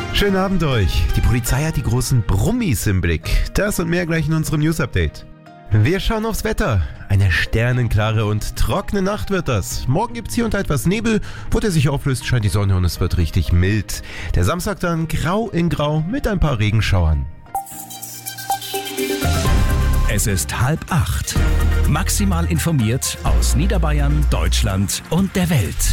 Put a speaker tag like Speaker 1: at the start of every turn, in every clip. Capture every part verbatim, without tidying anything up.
Speaker 1: Schönen Abend euch. Die Polizei hat die großen Brummis im Blick. Das und mehr gleich in unserem News-Update. Wir schauen aufs Wetter. Eine sternenklare und trockene Nacht wird das. Morgen gibt's hier und da etwas Nebel. Wo der sich auflöst, scheint die Sonne und es wird richtig mild. Der Samstag dann grau in grau mit ein paar Regenschauern.
Speaker 2: Es ist halb acht. Maximal informiert aus Niederbayern, Deutschland und der Welt.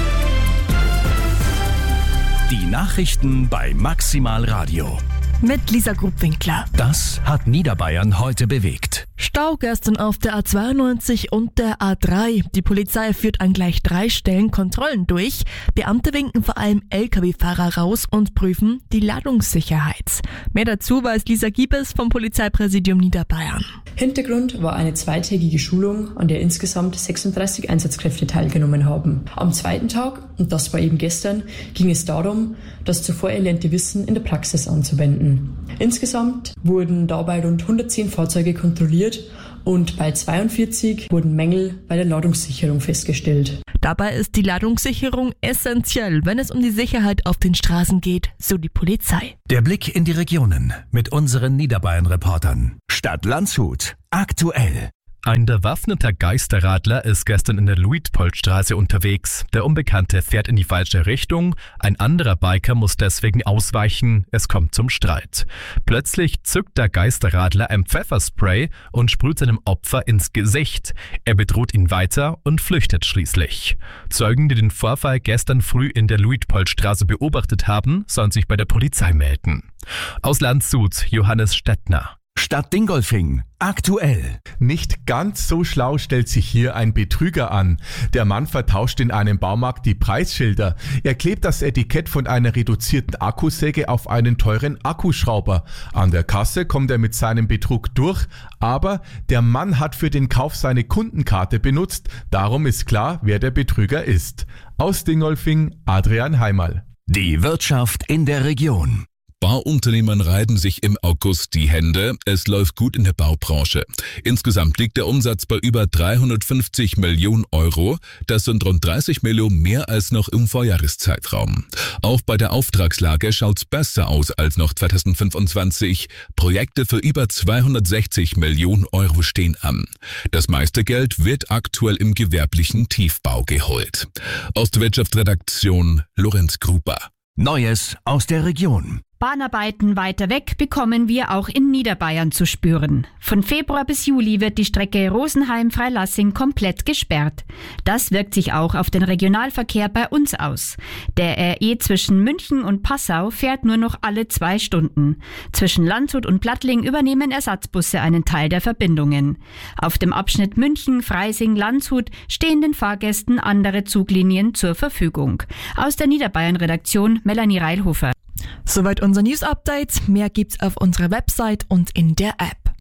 Speaker 2: Die Nachrichten bei Maximal Radio.
Speaker 3: Mit Lisa Grubwinkler.
Speaker 2: Das hat Niederbayern heute bewegt.
Speaker 3: Stau gestern auf der A zweiundneunzig und der A drei. Die Polizei führt an gleich drei Stellen Kontrollen durch. Beamte winken vor allem L K W-Fahrer raus und prüfen die Ladungssicherheit. Mehr dazu weiß Lisa Giebes vom Polizeipräsidium Niederbayern.
Speaker 4: Hintergrund war eine zweitägige Schulung, an der insgesamt sechsunddreißig Einsatzkräfte teilgenommen haben. Am zweiten Tag, und das war eben gestern, ging es darum, das zuvor erlernte Wissen in der Praxis anzuwenden. Insgesamt wurden dabei rund hundertzehn Fahrzeuge kontrolliert und bei zweiundvierzig wurden Mängel bei der Ladungssicherung festgestellt.
Speaker 3: Dabei ist die Ladungssicherung essentiell, wenn es um die Sicherheit auf den Straßen geht, so die Polizei.
Speaker 2: Der Blick in die Regionen mit unseren Niederbayern-Reportern. Stadt Landshut. Aktuell.
Speaker 5: Ein bewaffneter Geisterradler ist gestern in der Luitpoldstraße unterwegs. Der Unbekannte fährt in die falsche Richtung, ein anderer Biker muss deswegen ausweichen, es kommt zum Streit. Plötzlich zückt der Geisterradler ein Pfefferspray und sprüht seinem Opfer ins Gesicht. Er bedroht ihn weiter und flüchtet schließlich. Zeugen, die den Vorfall gestern früh in der Luitpoldstraße beobachtet haben, sollen sich bei der Polizei melden. Aus Landshut, Johannes Stettner.
Speaker 2: Stadt Dingolfing. Aktuell.
Speaker 6: Nicht ganz so schlau stellt sich hier ein Betrüger an. Der Mann vertauscht in einem Baumarkt die Preisschilder. Er klebt das Etikett von einer reduzierten Akkusäge auf einen teuren Akkuschrauber. An der Kasse kommt er mit seinem Betrug durch, aber der Mann hat für den Kauf seine Kundenkarte benutzt. Darum ist klar, wer der Betrüger ist. Aus Dingolfing, Adrian Heimal.
Speaker 2: Die Wirtschaft in der Region.
Speaker 7: Bauunternehmern reiben sich im August die Hände. Es läuft gut in der Baubranche. Insgesamt liegt der Umsatz bei über dreihundertfünfzig Millionen Euro. Das sind rund dreißig Millionen mehr als noch im Vorjahreszeitraum. Auch bei der Auftragslage schaut's besser aus als noch zweitausendfünfundzwanzig. Projekte für über zweihundertsechzig Millionen Euro stehen an. Das meiste Geld wird aktuell im gewerblichen Tiefbau geholt. Aus der Wirtschaftsredaktion Lorenz Gruber.
Speaker 2: Neues aus der Region.
Speaker 8: Bahnarbeiten weiter weg bekommen wir auch in Niederbayern zu spüren. Von Februar bis Juli wird die Strecke Rosenheim-Freilassing komplett gesperrt. Das wirkt sich auch auf den Regionalverkehr bei uns aus. Der R E zwischen München und Passau fährt nur noch alle zwei Stunden. Zwischen Landshut und Plattling übernehmen Ersatzbusse einen Teil der Verbindungen. Auf dem Abschnitt München-Freising-Landshut stehen den Fahrgästen andere Zuglinien zur Verfügung. Aus der Niederbayern-Redaktion Melanie Reilhofer.
Speaker 3: Soweit unser News-Update. Mehr gibt's auf unserer Website und in der App.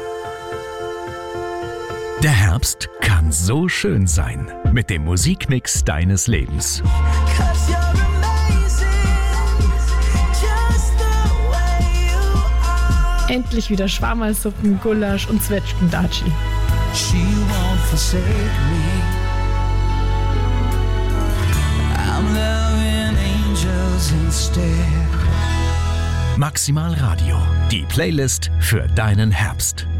Speaker 2: Der Herbst kann so schön sein. Mit dem Musikmix deines Lebens.
Speaker 9: Endlich wieder Schwammersuppen, Gulasch und Zwetschgendatschi.
Speaker 10: She won't forsake me. I'm loving angels instead.
Speaker 2: Maximal Radio, die Playlist für deinen Herbst.